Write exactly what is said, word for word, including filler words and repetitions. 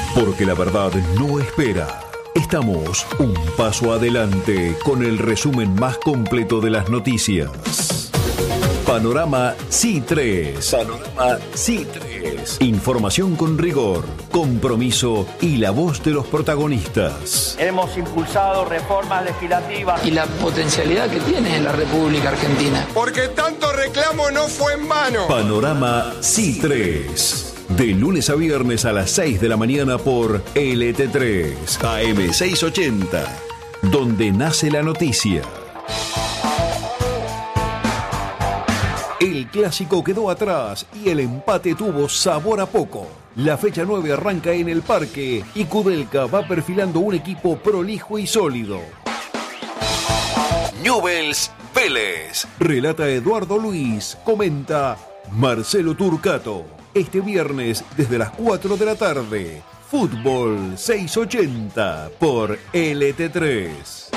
Porque la verdad no espera. Estamos un paso adelante con el resumen más completo de las noticias. Panorama C I tres. Panorama C I tres. Información con rigor, compromiso y la voz de los protagonistas. Hemos impulsado reformas legislativas. Y la potencialidad que tiene en la República Argentina. Porque tanto reclamo no fue en vano. Panorama C I tres. De lunes a viernes a las seis de la mañana por L T tres, A M seiscientos ochenta, donde nace la noticia. El clásico quedó atrás y el empate tuvo sabor a poco. La fecha nueve arranca en el Parque y Kudelka va perfilando un equipo prolijo y sólido. Newell's Vélez. Relata Eduardo Luis, comenta Marcelo Turcato. Este viernes desde las cuatro de la tarde, Fútbol seiscientos ochenta por L T tres.